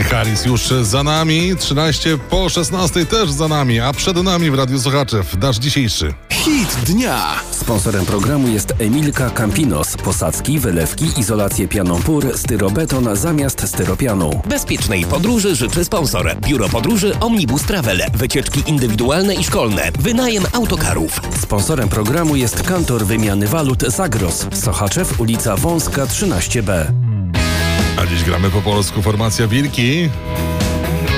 Haris już za nami, 13 po 16 też za nami, a przed nami w Radiu Sochaczew nasz dzisiejszy hit dnia. Sponsorem programu jest Emilka Campinos. Posadzki, wylewki, izolację pianą PUR, styrobeton zamiast styropianu. Bezpiecznej podróży życzy sponsor. Biuro Podróży Omnibus Travel. Wycieczki indywidualne i szkolne. Wynajem autokarów. Sponsorem programu jest Kantor Wymiany Walut Zagros. Sochaczew, ulica Wąska 13B. A dziś gramy po polsku formacja Wilki.